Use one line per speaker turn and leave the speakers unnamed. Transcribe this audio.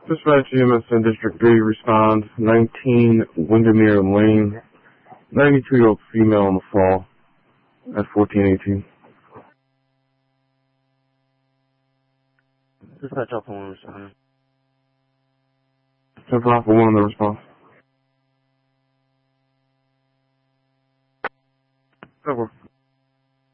Dispatch EMS in District 3 respond 19 Windermere Lane, 92-year-old female on the fall at 1418.
Dispatch Alpha 1 responding.
10 for Alpha 1 on the response. Over.